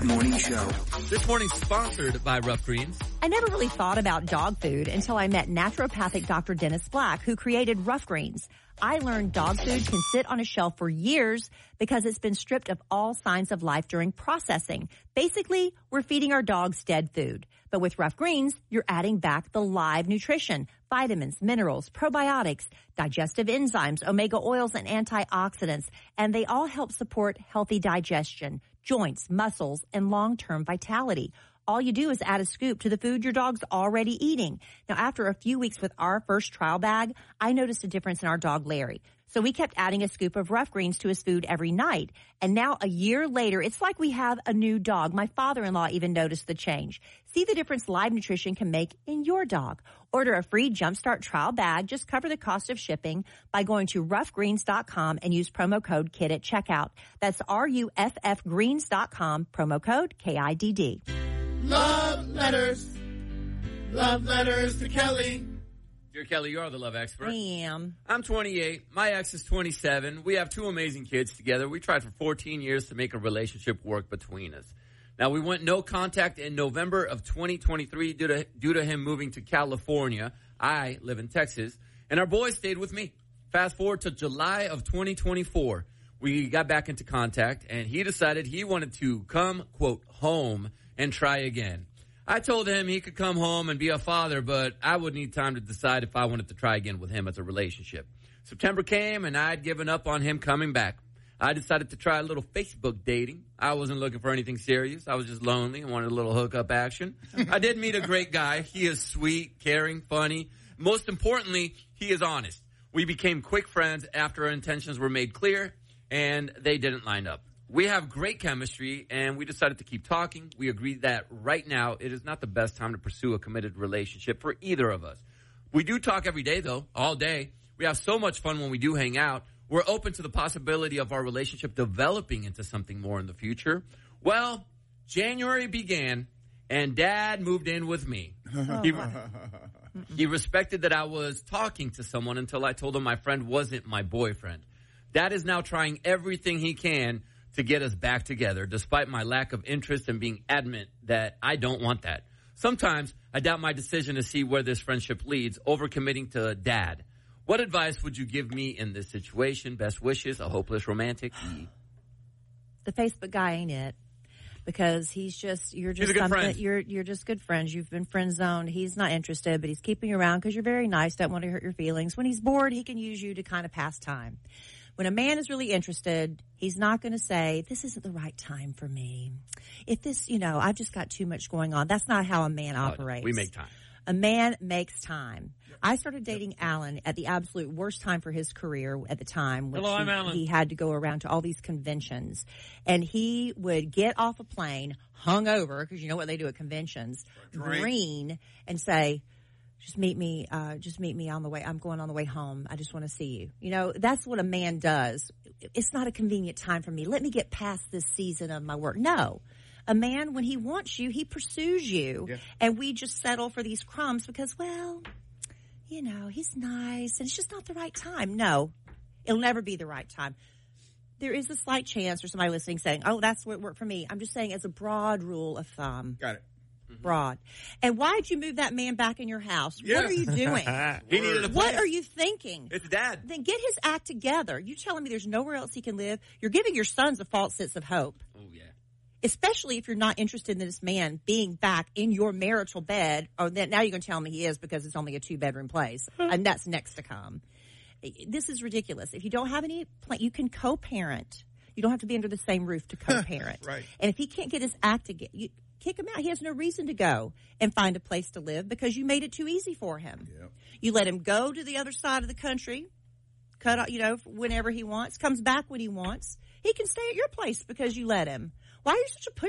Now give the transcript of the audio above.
Morning Show. This morning sponsored by Rough Greens. I never really thought about dog food until I met naturopathic Dr. Dennis Black, who created Rough Greens. I learned dog food can sit on a shelf for years because it's been stripped of all signs of life during processing. Basically, we're feeding our dogs dead food. But with Rough Greens, you're adding back the live nutrition, vitamins, minerals, probiotics, digestive enzymes, omega oils, and antioxidants. And they all help support healthy digestion, joints, muscles, and long-term vitality. All you do is add a scoop to the food your dog's already eating. Now, after a few weeks with our first trial bag, I noticed a difference in our dog, Larry. So we kept adding a scoop of Rough Greens to his food every night. And now, a year later, it's like we have a new dog. My father-in-law even noticed the change. See the difference live nutrition can make in your dog. Order a free Jumpstart trial bag. Just cover the cost of shipping by going to roughgreens.com and use promo code KID at checkout. That's RUFFgreens.com, promo code KIDD. Love letters. Love letters to Kelly. Dear Kelly, you are the love expert. I am. I'm 28. My ex is 27. We have two amazing kids together. We tried for 14 years to make a relationship work between us. Now, we went no contact in November of 2023 due to him moving to California. I live in Texas. And our boys stayed with me. Fast forward to July of 2024. We got back into contact, and he decided he wanted to come, quote, home and try again. I told him he could come home and be a father, but I would need time to decide if I wanted to try again with him as a relationship. September came, and I'd given up on him coming back. I decided to try a little Facebook dating. I wasn't looking for anything serious. I was just lonely and wanted a little hookup action. I did meet a great guy. He is sweet, caring, funny. Most importantly, he is honest. We became quick friends after our intentions were made clear, and they didn't line up. We have great chemistry, and we decided to keep talking. We agreed that right now it is not the best time to pursue a committed relationship for either of us. We do talk every day, though, all day. We have so much fun when we do hang out. We're open to the possibility of our relationship developing into something more in the future. Well, January began, and Dad moved in with me. He respected that I was talking to someone until I told him my friend wasn't my boyfriend. Dad is now trying everything he can to get us back together, despite my lack of interest and being adamant that I don't want that. Sometimes I doubt my decision to see where this friendship leads, overcommitting to Dad. What advice would you give me in this situation? Best wishes, a hopeless romantic. The Facebook guy ain't it. Because you're just a good friend. You're just good friends. You've been friend zoned. He's not interested, but he's keeping you around because you're very nice. Don't want to hurt your feelings. When he's bored, he can use you to kind of pass time. When a man is really interested, he's not going to say, this isn't the right time for me. If this, I've just got too much going on. That's not how a man operates. We make time. A man makes time. I started dating Alan at the absolute worst time for his career at the time. Hello, I'm Alan. He had to go around to all these conventions. And he would get off a plane, hungover, because you know what they do at conventions, green, and say, just meet me on the way. I'm going on the way home. I just want to see you. That's what a man does. It's not a convenient time for me. Let me get past this season of my work. No. A man, when he wants you, he pursues you. Yeah. And we just settle for these crumbs because, he's nice and it's just not the right time. No, it'll never be the right time. There is a slight chance for somebody listening saying, oh, that's what worked for me. I'm just saying as a broad rule of thumb. Got it. Broad. And why did you move that man back in your house? Yeah. What are you doing? He needed a place. What are you thinking? It's Dad. Then get his act together. You telling me there's nowhere else he can live? You're giving your sons a false sense of hope. Oh, yeah. Especially if you're not interested in this man being back in your marital bed. Or then now you're going to tell me he is because it's only a 2-bedroom place. And that's next to come. This is ridiculous. If you don't have any plan, you can co-parent. You don't have to be under the same roof to co-parent. Right. And if he can't get his act together, you kick him out. He has no reason to go and find a place to live because you made it too easy for him. Yep. You let him go to the other side of the country, cut out, whenever he wants, comes back when he wants. He can stay at your place because you let him. Why are you such a pushover?